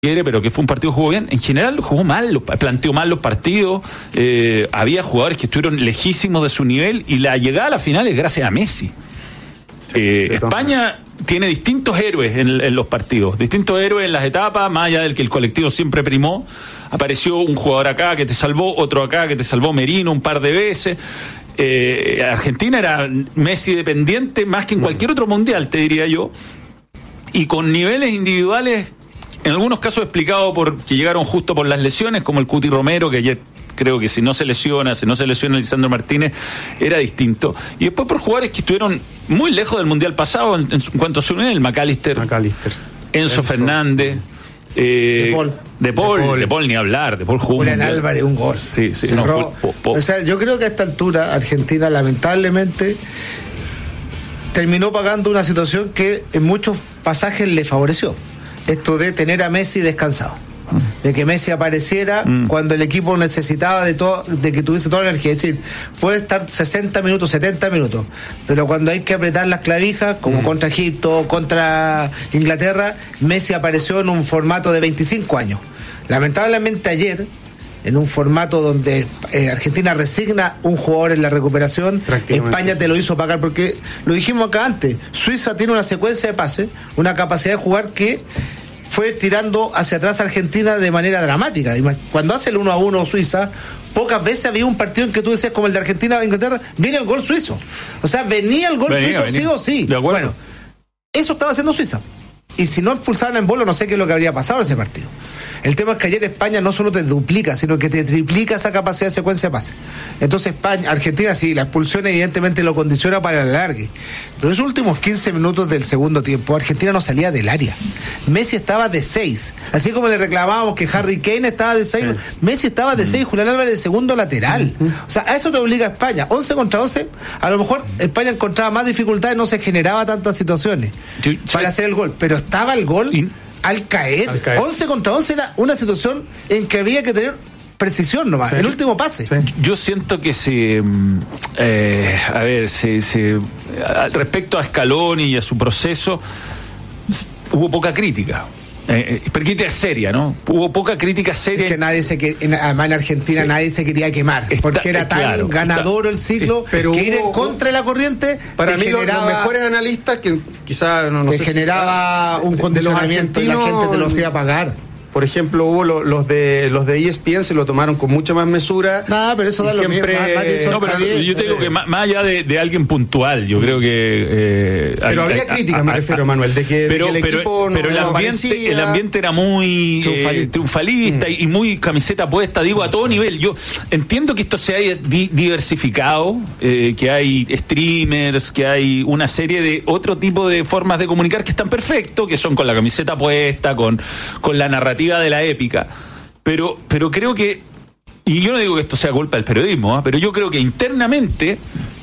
pero que fue un partido que jugó bien. En general jugó mal, planteó mal los partidos, había jugadores que estuvieron lejísimos de su nivel, y la llegada a la final es gracias a Messi. España tiene distintos héroes en los partidos, distintos héroes en las etapas, más allá del que el colectivo siempre primó. Apareció un jugador acá que te salvó, otro acá que te salvó, Merino, un par de veces. Argentina era Messi dependiente más que en cualquier otro mundial, te diría yo, y con niveles individuales en algunos casos explicado por que llegaron justo por las lesiones, como el Cuti Romero, que ayer creo que si no se lesiona Lisandro Martínez, era distinto. Y después por jugadores que estuvieron muy lejos del mundial pasado en cuanto a su nivel, McAllister. Enzo Fernández, De Paul ni hablar, De Paul jugó. Julián Álvarez, un gol. Sí. O sea, yo creo que a esta altura Argentina lamentablemente terminó pagando una situación que en muchos pasajes le favoreció. Esto de tener a Messi descansado, de que Messi apareciera cuando el equipo necesitaba de que tuviese toda la energía. Es decir, puede estar 60 minutos, 70 minutos, pero cuando hay que apretar las clavijas, como contra Egipto, contra Inglaterra, Messi apareció en un formato de 25 años. Lamentablemente ayer, en un formato donde Argentina resigna un jugador en la recuperación, España te lo hizo pagar, porque lo dijimos acá antes, Suiza tiene una secuencia de pases, una capacidad de jugar que fue tirando hacia atrás a Argentina de manera dramática. Cuando hace el 1-1 Suiza, pocas veces había un partido en que tú decías, como el de Argentina a Inglaterra, viene el gol suizo. O sea, venía el gol suizo sí o sí. Bueno, eso estaba haciendo Suiza. Y si no expulsaban en Bolo, no sé qué es lo que habría pasado en ese partido. El tema es que ayer España no solo te duplica, sino que te triplica esa capacidad de secuencia de pase. Entonces Argentina sí, la expulsión evidentemente lo condiciona para el alargue. Pero en esos últimos 15 minutos del segundo tiempo, Argentina no salía del área. Messi estaba de 6. Así como le reclamábamos que Harry Kane estaba de 6, Messi estaba de 6, Julián Álvarez de segundo lateral. O sea, a eso te obliga España. 11 contra 11, a lo mejor España encontraba más dificultades, no se generaba tantas situaciones para hacer el gol. Pero estaba el gol al caer. 11 contra 11 era una situación en que había que tener precisión nomás, el último pase. Yo siento que respecto a Scaloni y a su proceso, hubo poca crítica. Crítica seria, ¿no? Hubo poca crítica seria. Es que además en Argentina nadie se quería quemar, porque era tan ganador el ciclo, pero que ir en contra de la corriente. Para mí los mejores analistas que quizás no sé, generaba un condicionamiento y la gente te lo hacía pagar. Por ejemplo, hubo los de ESPN, se lo tomaron con mucha más mesura. Pero eso da siempre. Yo te digo que más allá de alguien puntual, yo creo que. Pero había crítica, me refiero, Manuel, de que el equipo no el ambiente era muy triunfalista y muy camiseta puesta, digo, a todo nivel. Yo entiendo que esto se haya diversificado, que hay streamers, que hay una serie de otro tipo de formas de comunicar que están perfectos, que son con la camiseta puesta, con la narrativa de la épica, pero creo que, y yo no digo que esto sea culpa del periodismo, pero yo creo que internamente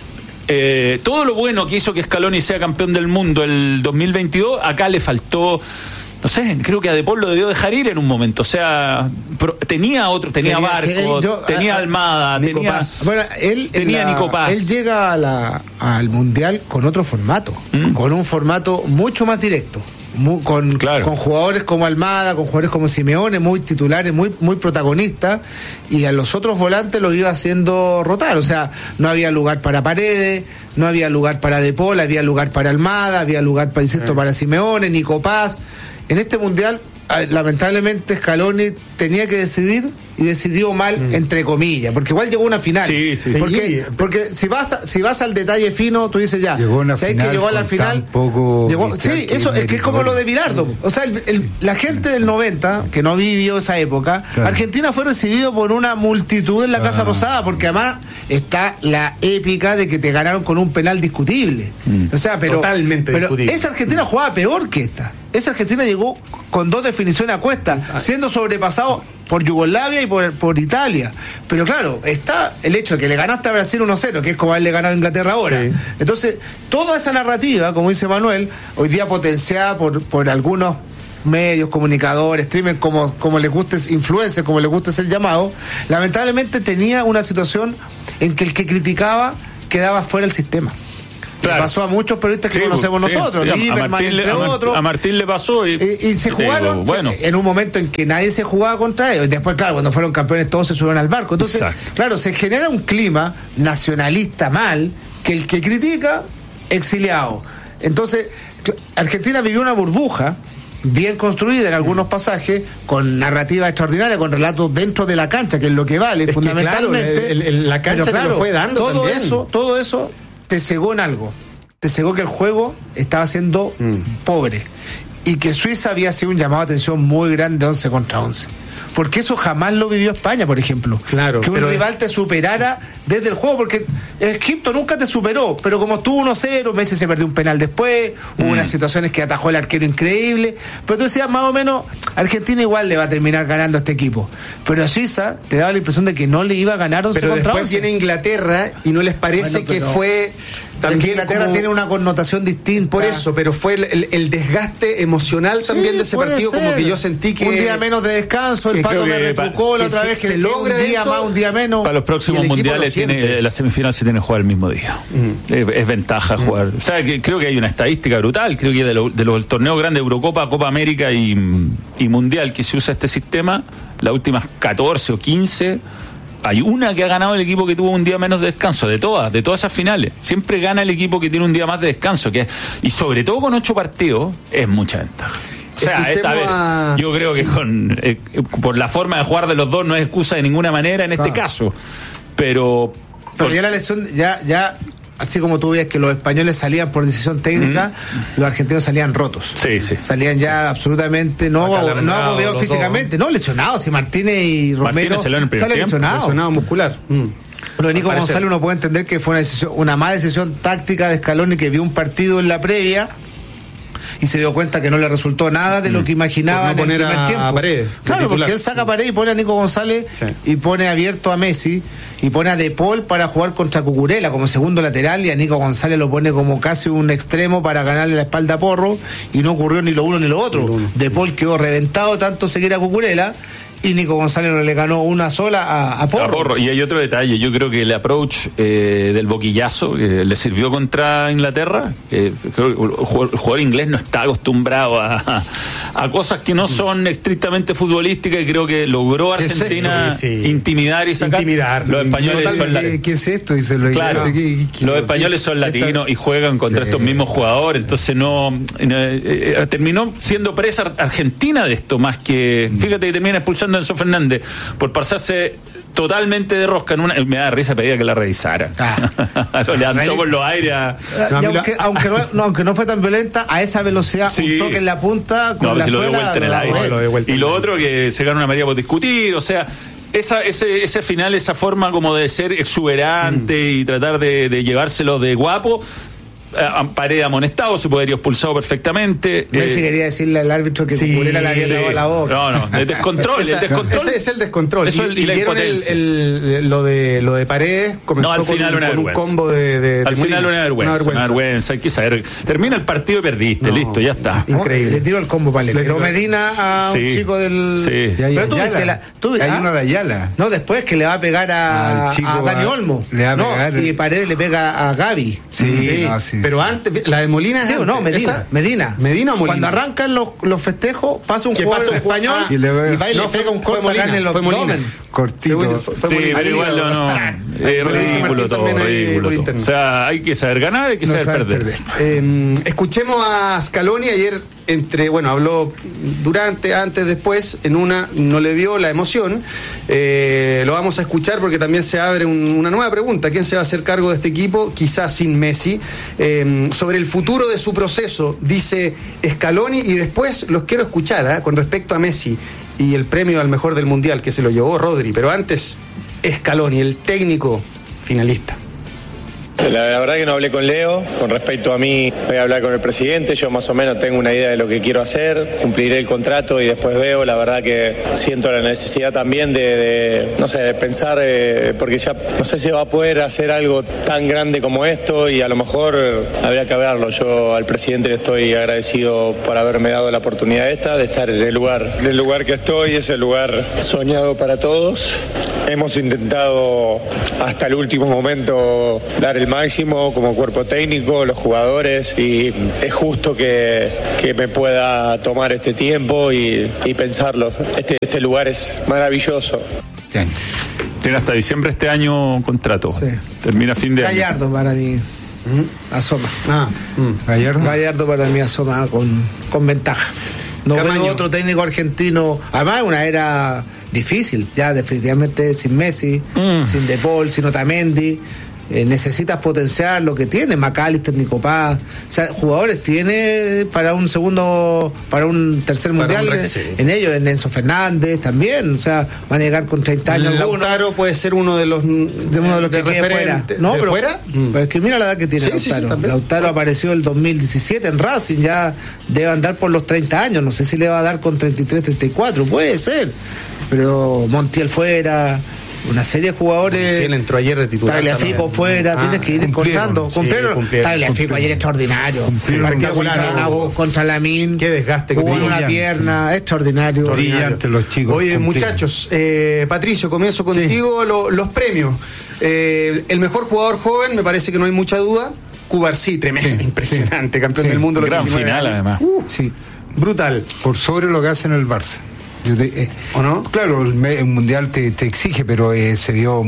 todo lo bueno que hizo que Scaloni sea campeón del mundo el 2022, acá le faltó, no sé, creo que a De Paul lo debió dejar ir en un momento. O sea, tenía Barco, tenía Almada, tenía Nico Paz. Él llega al Mundial con otro formato, con un formato mucho más directo. Con jugadores como Almada, con jugadores como Simeone, muy titulares, muy protagonistas, y a los otros volantes los iba haciendo rotar. O sea, no había lugar para Paredes, no había lugar para De Paul, había lugar para Almada, había lugar para Simeone, Nico Paz. En este Mundial, lamentablemente, Scaloni tenía que decidir, y decidió mal, entre comillas, porque igual llegó a una final. Porque si vas al detalle fino, tú dices ya, llegó una final, que llegó a la final, eso es que es como lo de Bilardo. O sea, la gente del 90 que no vivió esa época, Argentina fue recibido por una multitud en la Casa Rosada, porque además está la épica de que te ganaron con un penal discutible. O sea, totalmente discutible. Esa Argentina jugaba peor que esta. Esa Argentina llegó con 2 definiciones a cuesta, siendo sobrepasado por Yugoslavia y por Italia. Pero claro, está el hecho de que le ganaste a Brasil 1-0, que es como haberle ganado a Inglaterra ahora. Entonces, toda esa narrativa, como dice Manuel, hoy día potenciada por algunos medios, comunicadores, streamers, como les guste, influencers, como les guste ser llamado, lamentablemente tenía una situación en que el que criticaba quedaba fuera del sistema. Claro. Pasó a muchos periodistas que conocemos nosotros, Lieberman, entre otros. A Martín le pasó y se jugaron en un momento en que nadie se jugaba contra ellos. Después, claro, cuando fueron campeones todos se subieron al barco. Entonces, claro, se genera un clima nacionalista mal, que el que critica, exiliado. Entonces, Argentina vivió una burbuja bien construida en algunos pasajes, con narrativa extraordinaria, con relatos dentro de la cancha, que es lo que vale, fundamentalmente. La cancha te lo fue dando todo eso te cegó en algo. Te cegó que el juego estaba siendo pobre. Y que Suiza había sido un llamado de atención muy grande 11 contra 11. Porque eso jamás lo vivió España, por ejemplo. Claro, que un rival te superara desde el juego, porque Egipto nunca te superó, pero como estuvo 1-0, Messi se perdió un penal después, hubo unas situaciones que atajó el arquero increíble, pero tú decías más o menos, Argentina igual le va a terminar ganando a este equipo. Pero a Suiza te daba la impresión de que no le iba a ganar 11 contra 11. Pero después viene Inglaterra y no les parece que fue... También que Inglaterra tiene una connotación distinta. Por eso, pero fue el desgaste emocional también de ese partido, como que yo sentí que... Un día menos de descanso, el Pato me retrucó la otra vez que se logra un día más, un día menos. Para los próximos mundiales la semifinal se tiene que jugar el mismo día. Es ventaja jugar. O sea, creo que hay una estadística brutal. Creo que de los torneos grandes, Eurocopa, Copa América y Mundial, que se usa este sistema, las últimas 14 o 15... hay una que ha ganado el equipo que tuvo un día menos de descanso, de todas esas finales. Siempre gana el equipo que tiene un día más de descanso, y sobre todo con 8 partidos, es mucha ventaja. O sea, esta vez, yo creo que por la forma de jugar de los dos no es excusa de ninguna manera en este caso. Pero ya la lesión, ya así como tú veías que los españoles salían por decisión técnica, los argentinos salían rotos. Sí. Salían ya absolutamente no agobiados físicamente, no lesionados. Y Martínez y Romero salen lesionados. Lesionado muscular. Pero Nico González, uno puede entender que fue una mala decisión táctica de Scaloni, que vio un partido en la previa y se dio cuenta que no le resultó nada de lo que imaginaba en el primer tiempo. A Paredes, claro, porque él saca a Paredes y pone a Nico González y pone abierto a Messi y pone a De Paul para jugar contra Cucurella como segundo lateral, y a Nico González lo pone como casi un extremo para ganarle la espalda a Porro, y no ocurrió ni lo uno ni lo otro. De Paul quedó reventado tanto seguir a Cucurella, y Nico González le ganó una sola a Porro. Y hay otro detalle, yo creo que el approach del boquillazo le sirvió contra Inglaterra. Creo que el jugador inglés no está acostumbrado a cosas que no son estrictamente futbolísticas, y creo que logró Argentina intimidar y sacar. Los españoles son ¿qué es esto? Y se lo los españoles son latinos y juegan contra estos mismos jugadores, entonces terminó siendo presa Argentina de esto, más que, fíjate que termina expulsando a Enzo Fernández por pasarse totalmente de rosca en una. Me da risa, pedía que la revisaran. Lo levantó por los aires. Aunque no fue tan violenta, a esa velocidad, un toque en la punta con la suela. Y lo otro, que se gana una María por discutir, o sea. Ese final, esa forma como de ser exuberante y tratar de llevárselo de guapo. Paredes amonestado, se podría expulsado perfectamente. Messi quería decirle al árbitro que Cucurella le había lavado la boca. No, el descontrol. Ese es el descontrol. Y la impotencia. Lo de Paredes comenzó al final con un combo de al final una vergüenza. Hay que saber. Termina el partido y perdiste, listo, ya está. Increíble. Le tiró el combo para Pero Medina a un chico del. Sí. Pero tú viste hay uno de Ayala. No, después que le va a pegar a Dani Olmo. Le va a pegar. Y Paredes le pega a Gaby. Sí. Pero antes, la de Molina. Sí, no, Medina. Medina o Molina. Cuando arrancan los festejos, pasa un jugador español y va y le pega un corte acá en el abdomen. Cortito. Pero igual no. Es ridículo todo. O sea, hay que saber ganar, hay que saber perder. Escuchemos a Scaloni ayer. Habló antes, después, en una no le dio la emoción. Lo vamos a escuchar porque también se abre una nueva pregunta. ¿Quién se va a hacer cargo de este equipo? Quizás sin Messi. Sobre el futuro de su proceso, dice Scaloni, y después los quiero escuchar con respecto a Messi y el premio al mejor del Mundial que se lo llevó Rodri. Pero antes, Scaloni, el técnico finalista. La verdad que no hablé con Leo. Con respecto a mí, voy a hablar con el presidente. Yo más o menos tengo una idea de lo que quiero hacer, cumpliré el contrato y después veo. La verdad que siento la necesidad también de pensar, porque ya no sé si va a poder hacer algo tan grande como esto, y a lo mejor habría que hablarlo. Yo al presidente le estoy agradecido por haberme dado la oportunidad de estar en el lugar que estoy. Es el lugar soñado para todos. Hemos intentado hasta el último momento dar el máximo como cuerpo técnico, los jugadores, y es justo que me pueda tomar este tiempo y pensarlo. Este lugar es maravilloso. Tiene hasta diciembre este año contrato. Sí. Termina fin de año. Gallardo para mí asoma. Gallardo para mí asoma con ventaja. No veo otro técnico argentino. Además, una era difícil, ya definitivamente sin Messi, sin De Paul, sin Otamendi. Necesitas potenciar lo que tiene McAllister, Nico Paz. O sea, jugadores tiene para un tercer mundial en ellos, en Enzo Fernández también. O sea, van a llegar con 30 años. Lautaro puede ser uno de los que quede fuera. ¿No? ¿De pero fuera? Pero es que mira la edad que tiene Lautaro. Lautaro apareció el 2017 en Racing, ya debe andar por los 30 años. No sé si le va a dar con 33, 34, puede ser. Pero Montiel fuera. Una serie de jugadores. Él entró ayer de titular. Tagliafico fuera, tienes que ir encontrando. Cumplieron. Tagliafico ayer extraordinario. Partido contra Lamín. Qué desgaste que jugó en una pierna, extraordinario. Brillante los chicos. Oye, muchachos, Patricio, comienzo contigo. Los premios. El mejor jugador joven, me parece que no hay mucha duda. Cubarsí, tremendo, impresionante, campeón del mundo. Gran final, además. Brutal. Por sobre lo que hace en el Barça. ¿O no? Claro, el mundial te exige, pero se vio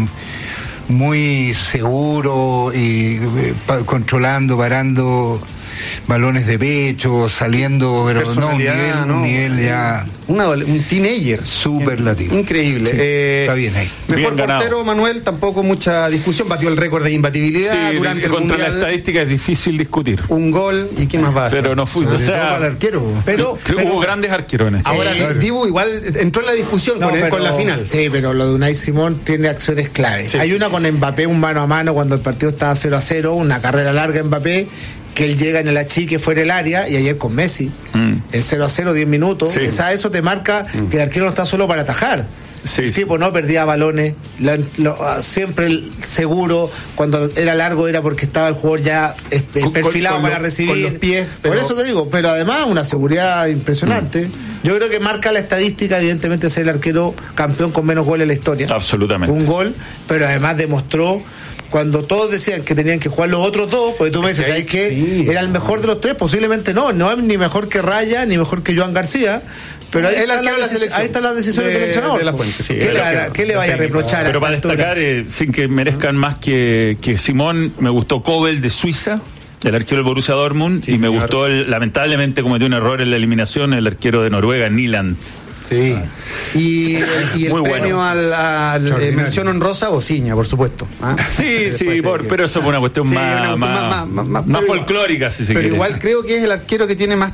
muy seguro y controlando, parando balones de pecho, saliendo, pero un nivel ya un teenager superlativo. Increíble. Sí, está bien ahí. Mejor portero, Manuel, tampoco mucha discusión, batió el récord de imbatibilidad durante el contra mundial. La estadística es difícil discutir. Un gol, ¿y qué más va a hacer? Pero no fue, al arquero. Pero hubo grandes arqueros en eso. Ahora, Dibu igual entró en la discusión con la final. Sí, pero lo de Unai Simón tiene acciones clave. Hay una con Mbappé, un mano a mano cuando el partido estaba 0-0, una carrera larga Mbappé, que él llega en el achique fuera del área, y ayer con Messi, el 0-0, 10 minutos, eso te marca que el arquero no está solo para atajar. El tipo no perdía balones, siempre seguro, cuando era largo era porque estaba el jugador ya perfilado para recibir. Con los pies. Por eso te digo, pero además una seguridad impresionante. Yo creo que marca la estadística, evidentemente, ser el arquero campeón con menos goles en la historia. Absolutamente. Un gol, pero además demostró, cuando todos decían que tenían que jugar los otros dos, porque tú me dices, ¿sabes qué? Era el mejor de los tres, posiblemente no es ni mejor que Raya, ni mejor que Joan García, pero ahí están las decisiones del entrenador. De la Fuente, ¿Qué le vaya a reprochar? Pero para destacar, sin que merezcan más que Simón, me gustó Kobel de Suiza, el arquero del Borussia Dortmund, y me gustó, lamentablemente cometió un error en la eliminación, el arquero de Noruega, Nyland. Sí. Y el premio a la mención honrosa, Bociña, por supuesto. Sí, pero eso fue una cuestión más folclórica, si se quiere. Pero igual creo que es el arquero que tiene más.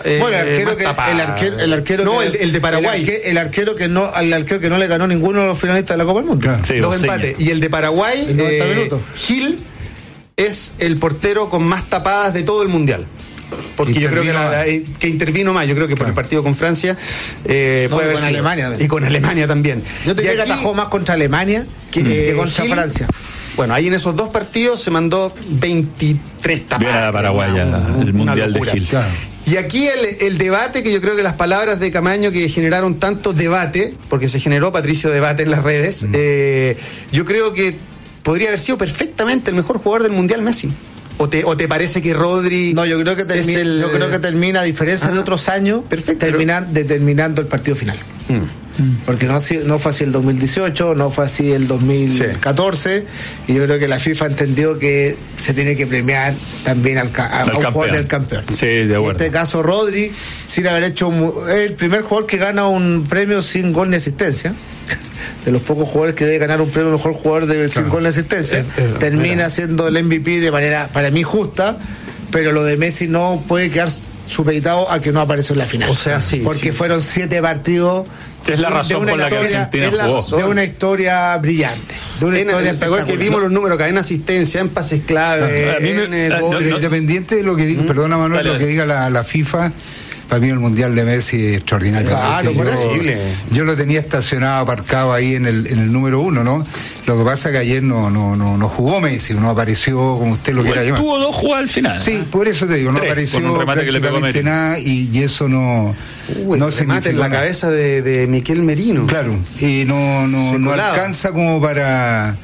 El arquero no, el de Paraguay. El arquero que no le ganó ninguno de los finalistas de la Copa del Mundo. Sí, dos empates. Y el de Paraguay, 90 minutos. Gil, es el portero con más tapadas de todo el mundial. Porque yo creo que intervino más. Yo creo que por el partido con Francia puede haber con Alemania también. Y con Alemania también. Yo te diría que atajó más contra Alemania que contra Gil, Francia. Bueno, ahí en esos dos partidos se mandó 23 tapadas. Bien a la Paraguaya, el mundial de Gil. Claro. Y aquí el debate, que yo creo que las palabras de Camaño que generaron tanto debate, porque se generó, Patricio, debate en las redes, yo creo que podría haber sido perfectamente el mejor jugador del mundial, Messi. ¿O te parece que Rodri? No, yo creo que termina, a diferencia de otros años, determinando el partido final. Porque no fue así el 2018, no fue así el 2014, y yo creo que la FIFA entendió que se tiene que premiar también a un jugador del campeón. Sí, de acuerdo. En este caso, Rodri, sin haber hecho el primer jugador que gana un premio sin gol ni asistencia. De los pocos jugadores que debe ganar un premio mejor jugador sin gol ni asistencia, termina siendo el MVP de manera, para mí, justa, pero lo de Messi no puede quedar supeditado a que no apareció en la final. O sea, porque fueron 7 partidos. Es la razón por la que Argentina jugó. De una historia brillante. De una historia espectacular. Que vimos los números, que hay en asistencia, en pases clave, independiente de lo que diga, perdona Manuel, lo que diga la FIFA. Para mí el mundial de Messi es extraordinario. Claro, yo lo tenía estacionado, aparcado ahí en el número 1, ¿no? Lo que pasa es que ayer no jugó Messi, no apareció, como usted lo quiera llamar. Tuvo 2 jugadas al final. Sí, por eso te digo, no apareció prácticamente nada, y eso no significa en la cabeza de Miquel Merino. Claro, y no alcanza como para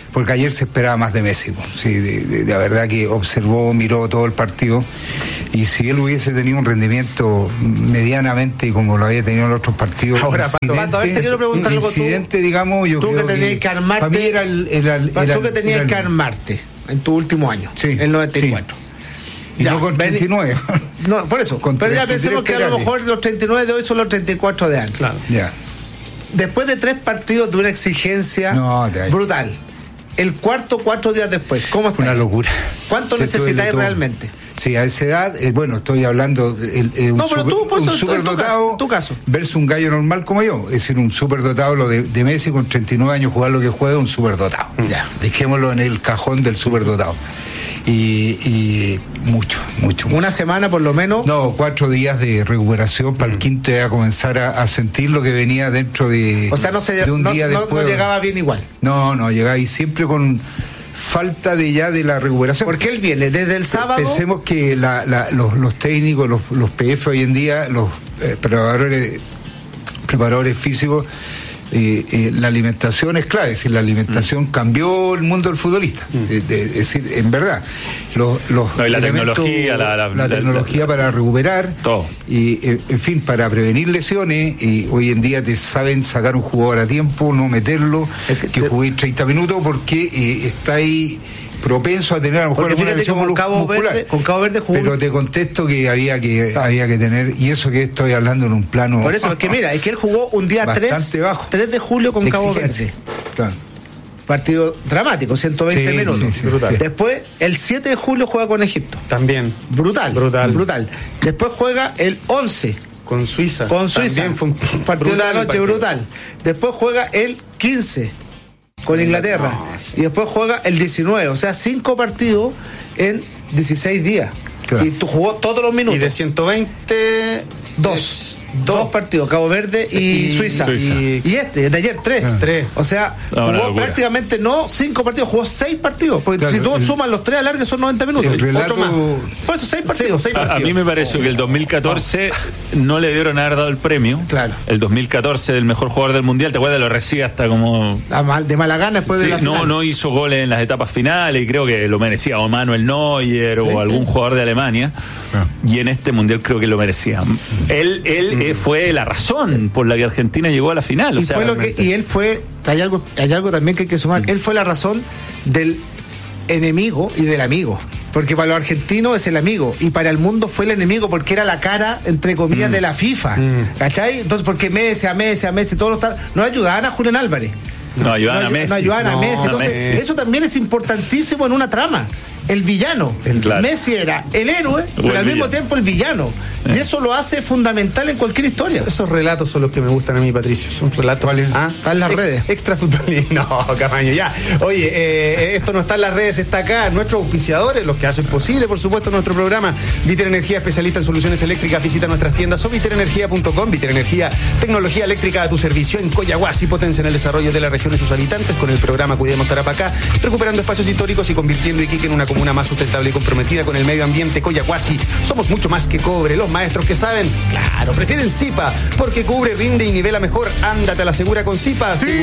porque ayer se esperaba más de Messi. Sí, de verdad que observó, miró todo el partido, y si él hubiese tenido un rendimiento medianamente como lo había tenido en los otros partidos. Ahora, Pato, a ver, te quiero preguntar algo tú. Digamos, yo tú creo que tenías que armarte. Para mí era tú que tenías que armarte en tu último año, sí, el 94. Sí. Y ya, no con 39. No, por eso. Pero ya pensemos que a lo mejor los 39 de hoy son los 34 de antes. Claro. Ya. Después de 3 partidos de una exigencia brutal, el cuarto 4 días después, ¿cómo está? Una locura. ¿Cuánto necesitáis realmente? Sí, a esa edad, bueno, estoy hablando un superdotado tu caso versus un gallo normal como yo, es decir, un superdotado, lo de Messi con 39 años jugar lo que juega, un superdotado. Ya, dejémoslo en el cajón del superdotado. Y mucho. ¿Una semana por lo menos? No, 4 días de recuperación para el quinto a comenzar a sentir lo que venía dentro de. O sea, no llegaba bien igual. No, llegaba y siempre con falta de la recuperación. Porque él viene desde el sábado. Pensemos que los técnicos, los PF hoy en día, los preparadores físicos, la alimentación es clave. Es decir, la alimentación cambió el mundo del futbolista. Es decir, en verdad, la tecnología, la tecnología para recuperar todo. Y en fin, para prevenir lesiones. Y hoy en día te saben sacar un jugador a tiempo, no meterlo, que jugué 30 minutos porque está ahí propenso a tener a lo mejor alguna lesión muscular. Con Cabo Verde jugó. Pero te contesto que había que tener, y eso que estoy hablando en un plano. Por eso, es que mira, es que él jugó un día 3 de julio con Cabo Verde. Claro. Partido dramático, 120 minutos. Sí, brutal. Después, el 7 de julio juega con Egipto. También. Brutal. Después juega el 11. Con Suiza. También fue un partido de la noche brutal. Después juega el 15. Con Inglaterra. Y después juega el 19. O sea, 5 partidos en 16 días. Claro. Y tú jugó todos los minutos. Y de 120... Dos partidos, Cabo Verde y Suiza. Y de ayer 3. O sea, jugó prácticamente no 5 partidos, jugó 6 partidos. Porque si tú sumas los 3 alargues son 90 minutos. Otro más. Por eso 6 partidos. A mí me pareció que el 2014 no le dieron haber dado el premio. Claro. El 2014 del mejor jugador del mundial, ¿te acuerdas? Lo recibe hasta como. De mala gana después de la final. No hizo goles en las etapas finales y creo que lo merecía. O Manuel Neuer o algún jugador de Alemania. Y en este mundial creo que lo merecía. Él fue la razón por la que Argentina llegó a la final. Y él fue, hay algo también que hay que sumar, él fue la razón del enemigo y del amigo. Porque para los argentinos es el amigo y para el mundo fue el enemigo porque era la cara, entre comillas, de la FIFA. ¿Cachai? Entonces, porque Messi, todos no ayudaban a Julián Álvarez. No ayudaban a Messi. No ayudaban a Messi. Entonces, eso también es importantísimo en una trama. El villano. Claro. Messi era el héroe, pero al mismo tiempo el villano. Y eso lo hace fundamental en cualquier historia. Esos relatos son los que me gustan a mí, Patricio. Son relatos. Están en las redes. Extra futbolín. No, Camaño, ya. Oye, esto no está en las redes, está acá. Nuestros auspiciadores, los que hacen posible, por supuesto, nuestro programa. Viter Energía, especialista en soluciones eléctricas. Visita nuestras tiendas o viterenergia.com. Viter Energía, tecnología eléctrica a tu servicio en Coyahuasi. Potencia en el desarrollo de la región y sus habitantes con el programa Cuidemos Tarapacá, recuperando espacios históricos y convirtiendo Iquique en una comuna más sustentable y comprometida con el medio ambiente. Coyahuasi, somos mucho más que cobre. Los maestros que saben, claro, prefieren Zipa, porque cubre, rinde y nivela mejor. Ándate a la segura con Zipa. Sí,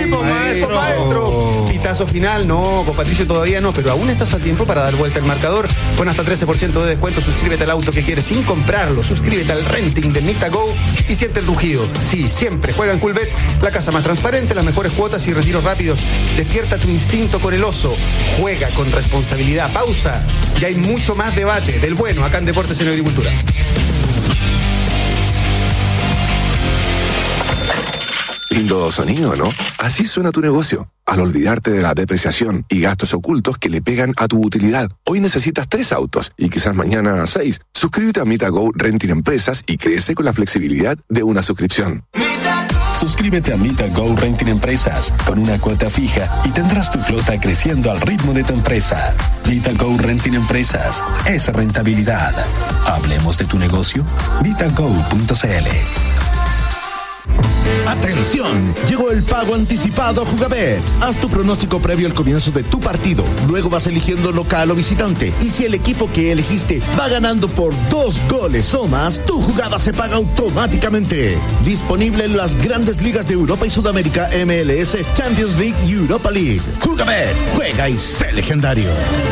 maestro. Pitazo final, no, con Patricio todavía no, pero aún estás a tiempo para dar vuelta el marcador. Con hasta 13% de descuento, suscríbete al auto que quieres sin comprarlo. Suscríbete al renting de MitaGo y siente el rugido. Sí, siempre juega en Coolbet, la casa más transparente, las mejores cuotas y retiros rápidos. Despierta tu instinto coreloso. Juega con responsabilidad. Pausa. Y hay mucho más debate del bueno acá en Deportes en Agricultura. Lindo sonido, ¿no? Así suena tu negocio. Al olvidarte de la depreciación y gastos ocultos que le pegan a tu utilidad. Hoy necesitas 3 autos y quizás mañana 6. Suscríbete a MitaGo Renting Empresas y crece con la flexibilidad de una suscripción. Suscríbete a MitaGo Renting Empresas con una cuota fija y tendrás tu flota creciendo al ritmo de tu empresa. MitaGo Renting Empresas es rentabilidad. Hablemos de tu negocio. MitaGo.cl. Atención, llegó el pago anticipado a Jugabet. Haz tu pronóstico previo al comienzo de tu partido. Luego vas eligiendo local o visitante. Y si el equipo que elegiste va ganando por 2 goles o más, tu jugada se paga automáticamente. Disponible en las grandes ligas de Europa y Sudamérica, MLS, Champions League y Europa League. Jugabet, juega y sé legendario.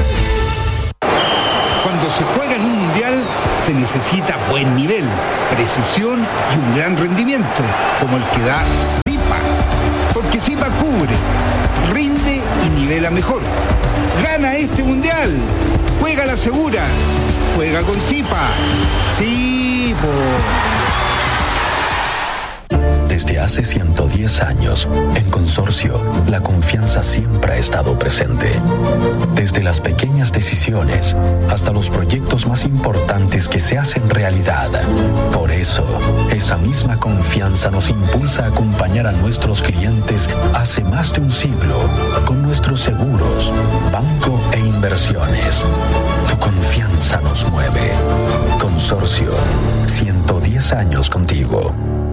Cuando se juega en un mundial, se necesita buen nivel, precisión y un gran rendimiento, como el que da Zipa. Porque Zipa cubre, rinde y nivela mejor. Gana este mundial. Juega la segura. Juega con Zipa. Sí, Desde hace 110 años, en Consorcio, la confianza siempre ha estado presente. Desde las pequeñas decisiones hasta los proyectos más importantes que se hacen realidad. Por eso, esa misma confianza nos impulsa a acompañar a nuestros clientes hace más de un siglo con nuestros seguros, banco e inversiones. Tu confianza nos mueve. Consorcio, 110 años contigo.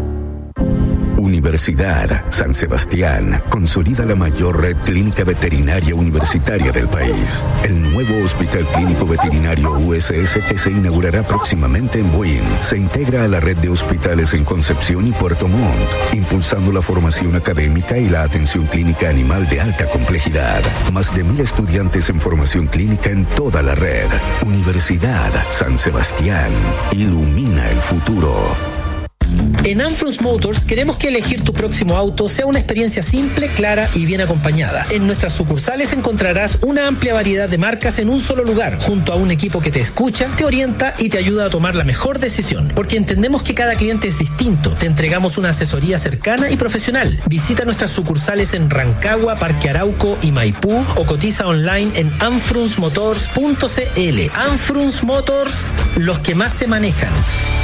Universidad San Sebastián consolida la mayor red clínica veterinaria universitaria del país. El nuevo Hospital Clínico Veterinario USS, que se inaugurará próximamente en Buin, se integra a la red de hospitales en Concepción y Puerto Montt, impulsando la formación académica y la atención clínica animal de alta complejidad. Más de 1,000 estudiantes en formación clínica en toda la red. Universidad San Sebastián ilumina el futuro. En Anfrus Motors queremos que elegir tu próximo auto sea una experiencia simple, clara y bien acompañada. En nuestras sucursales encontrarás una amplia variedad de marcas en un solo lugar, junto a un equipo que te escucha, te orienta y te ayuda a tomar la mejor decisión. Porque entendemos que cada cliente es distinto. Te entregamos una asesoría cercana y profesional. Visita nuestras sucursales en Rancagua, Parque Arauco y Maipú o cotiza online en anfrusmotors.cl. Anfrus Motors, los que más se manejan.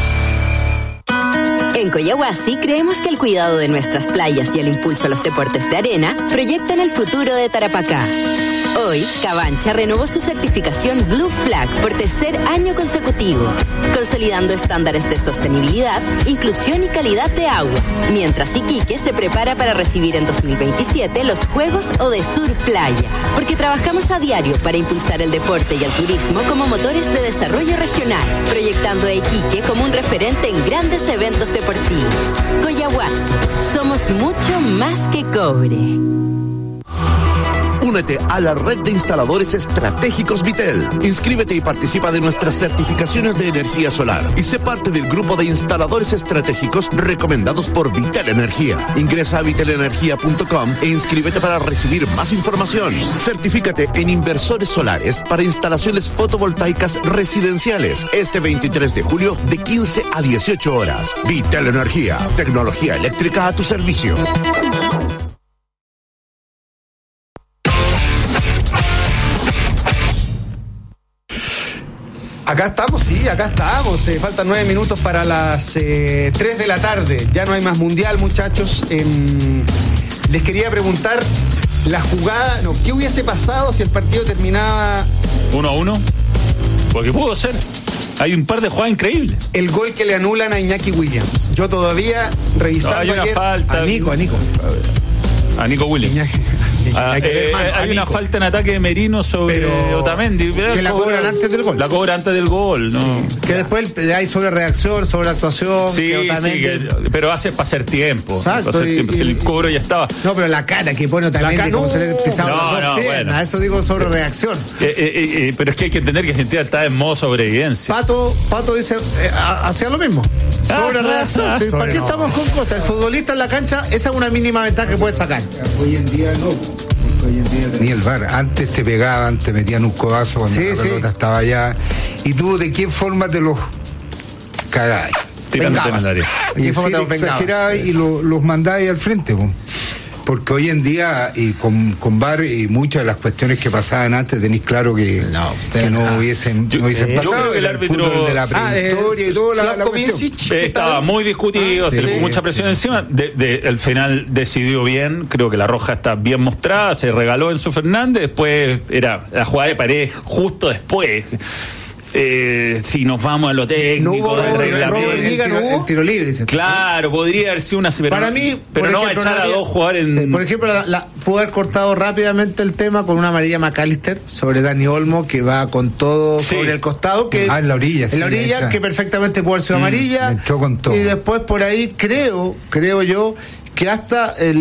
En Coyahuasi creemos que el cuidado de nuestras playas y el impulso a los deportes de arena proyectan el futuro de Tarapacá. Hoy, Cabancha renovó su certificación Blue Flag por 3er año consecutivo, consolidando estándares de sostenibilidad, inclusión y calidad de agua, mientras Iquique se prepara para recibir en 2027 los Juegos Odesur Playa, porque trabajamos a diario para impulsar el deporte y el turismo como motores de desarrollo regional, proyectando a Iquique como un referente en grandes eventos deportivos. Coyahuasi, somos mucho más que cobre. Únete a la red de instaladores estratégicos Vitel. Inscríbete y participa de nuestras certificaciones de energía solar y sé parte del grupo de instaladores estratégicos recomendados por Vitel Energía. Ingresa a vitelenergia.com e inscríbete para recibir más información. Certifícate en inversores solares para instalaciones fotovoltaicas residenciales este 23 de julio de 15 a 18 horas. Vitel Energía, tecnología eléctrica a tu servicio. Acá estamos. Faltan 9 minutos para las 3 de la tarde. Ya no hay más mundial, muchachos. Les quería preguntar la jugada. ¿Qué hubiese pasado si el partido terminaba 1-1? Porque pudo ser. Hay un par de jugadas increíbles. El gol que le anulan a Iñaki Williams. Yo todavía revisando hay una ayer falta. A Nico Williams. Hay una falta en ataque de Merino sobre Otamendi. Que la cobran antes del gol. La cobra antes del gol, ¿no? Sí. Que después hay sobre reacción, sobre actuación. Sí, pero hace para hacer tiempo. Exacto. Si el cobro ya estaba. No, pero la cara que pone Otamendi, como se le pisaban las dos piernas. Bueno. Eso digo sobre reacción. Pero es que hay que entender que Argentina está en modo sobrevivencia. Pato dice, hacía lo mismo. Sobre reacción. ¿Para qué estamos con cosas? El futbolista en la cancha, esa es una mínima ventaja que puede sacar. Hoy en día no. Hoy en día tenía el VAR. Antes te pegaban, te metían un codazo cuando la pelota estaba allá. ¿Y tú de qué forma te los cagáis? Tirándote en el área. Y exagerabas y los mandáis al frente, pues. Porque hoy en día, y con VAR y muchas de las cuestiones que pasaban antes, tenéis claro que no hubiesen pasado. Yo creo que el árbitro de la prehistoria y toda la cuestión. Estaba muy discutido, se le puso mucha presión encima. El final decidió bien, creo que la roja está bien mostrada, se regaló Enzo Fernández, después era la jugada de Paredes justo después. Si nos vamos a lo técnico, del reglamento. El tiro libre. Claro, podría haber sido una Para mí, pero no ejemplo, echar a dos jugadores. Por ejemplo, pudo haber cortado rápidamente el tema con una amarilla McAllister sobre Dani Olmo, que va con todo sobre el costado. Que en la orilla. En la orilla, que perfectamente pudo haber sido amarilla. Entró con todo. Y después por ahí, creo yo, que hasta el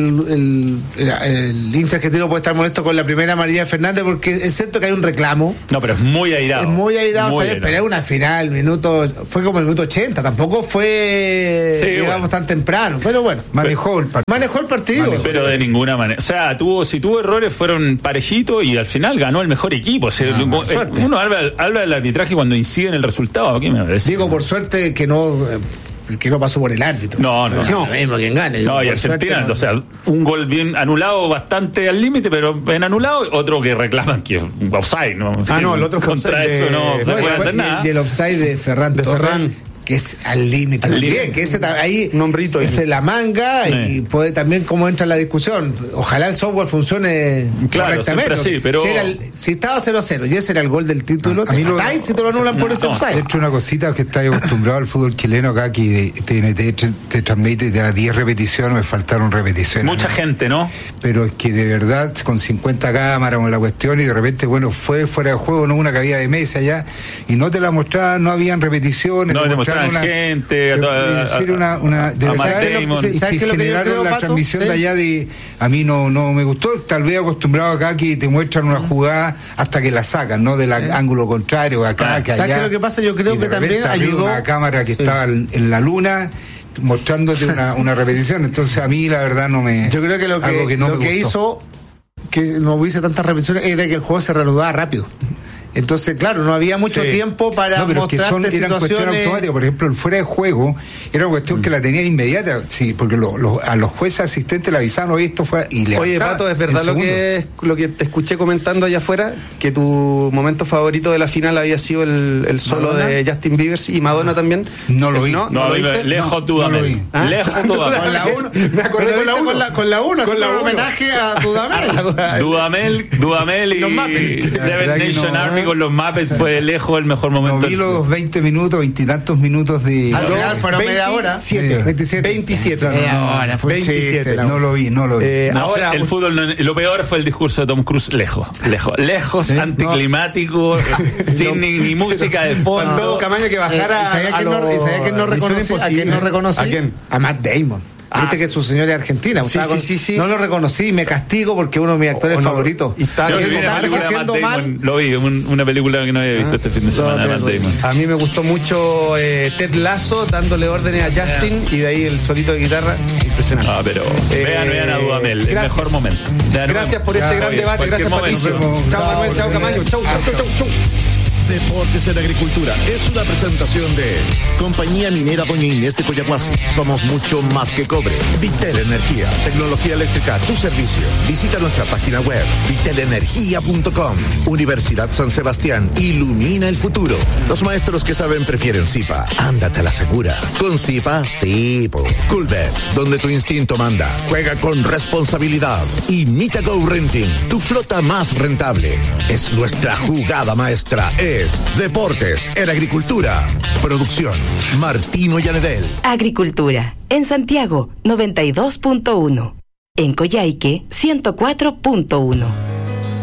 hincha argentino puede estar molesto con la primera amarilla de Fernández, porque es cierto que hay un reclamo. No, pero es muy airado. Es muy airado, pero es una final, fue como el minuto 80, tampoco fue, digamos, tan temprano, pero bueno. Manejó el partido. Pero de ninguna manera. O sea, si tuvo errores, fueron parejitos y al final ganó el mejor equipo. O sea, uno habla del arbitraje cuando incide en el resultado. Aquí me parece. Digo, por suerte que no pasó por el árbitro. No. Mismo quien gane. No, y Argentina, o sea, un gol bien anulado, bastante al límite, pero bien anulado, otro que reclaman que es offside, ¿no? El otro contra eso no se puede hacer nada. Y el offside de Ferran Torres, que es al límite también, que ese ahí nombrito es la manga y puede también como entra en la discusión. Ojalá el software funcione correctamente. Así, pero si estaba 0-0 y ese era el gol del título, si te lo anulan por ese offside. De hecho, una cosita que está acostumbrado al fútbol chileno acá, que TNT te transmite de 10 repeticiones, me faltaron repeticiones. Mucha gente, ¿no? Pero es que de verdad, con 50 cámaras con la cuestión, y de repente, fue fuera de juego, no una cabida de mesa allá, y no te la mostraban, no habían repeticiones. No, te gente, ¿sabes qué lo que yo creo, la transmisión de allá a mí no me gustó, tal vez acostumbrado acá que te muestran una jugada hasta que la sacan, no del ángulo contrario acá, que allá. ¿Sabes qué lo que pasa? Yo creo que también ayudó una cámara que estaba en la luna mostrándote una repetición, entonces a mí la verdad no me. Yo creo que lo que hizo que no hubiese tantas repeticiones es de que el juego se reanudaba rápido. Entonces, claro, no había mucho tiempo para mostrarte eran cuestiones automáticas. Por ejemplo, el fuera de juego era una cuestión que la tenían inmediata, porque a los jueces asistentes le avisaban, oye, esto fue... Oye, Pato, ¿es verdad lo que te escuché comentando allá afuera? Que tu momento favorito de la final había sido el solo ¿Madonna? De Justin Bieber y Madonna también. No lo vi. ¿No lo viste? Lejos Dudamel. Lejos Dudamel. Con la 1. Me acordé con la 1. Con la homenaje a Dudamel. Dudamel y Seven Nation Army con los Muppets fue lejos el mejor momento. No vi los 20 y tantos minutos de... Al final fueron media hora. 27. Ahora fue 27. No lo vi. Ahora el fútbol, lo peor fue el discurso de Tom Cruise, lejos, anticlimático, sin ni música de fondo. Faltó Camaño que bajara. ¿Sabía quién no reconocí? ¿A quién? A Matt Damon. Viste que su señora es argentina. Sí. No lo reconocí, me castigo porque uno de mis actores favoritos. Está envejeciendo mal. Lo vi, una película que no había visto este fin de semana de Matt Damon. A mí me gustó mucho Ted Lasso dándole órdenes a Justin y de ahí el solito de guitarra. Impresionante. Pero vean a Dudamel, el mejor momento. Gracias por este gran debate. Gracias, Patricio. Chao, Manuel. Chao, Camaño. Chau. Deportes en Agricultura es una presentación de Compañía Minera Doña Inés de Coyahuasi. Somos mucho más que cobre. Vitel Energía, tecnología eléctrica a tu servicio. Visita nuestra página web vitelenergia.com. Universidad San Sebastián, ilumina el futuro. Los maestros que saben prefieren Zipa. Ándate a la segura. Con Zipa, sí. Coolbet, donde tu instinto manda. Juega con responsabilidad. Y Mitago Renting, tu flota más rentable. Es nuestra jugada maestra. Deportes en Agricultura. Producción Martino Llanedel. Agricultura. En Santiago, 92.1. En Coyhaique, 104.1.